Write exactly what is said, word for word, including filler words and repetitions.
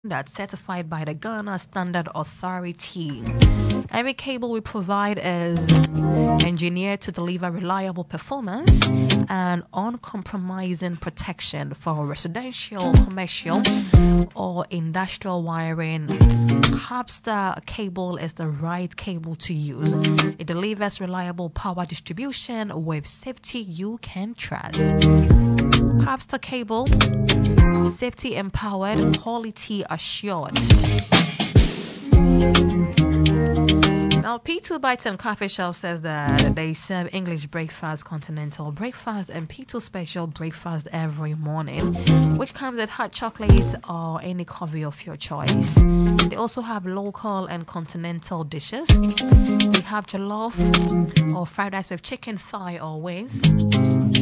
that's certified by the Ghana Standard Authority. Every cable we provide is engineered to deliver reliable performance and uncompromising protection for residential, commercial, or industrial wiring. Capstar cable is the right cable to use. It delivers reliable power distribution with safety you can trust. Capstar cable, safety empowered, quality assured. Now, P two Bites and Coffee Shop says that they serve English breakfast, continental breakfast, and P two special breakfast every morning, which comes with hot chocolate or any coffee of your choice. They also have local and continental dishes. They have jollof or fried rice with chicken thigh or wings.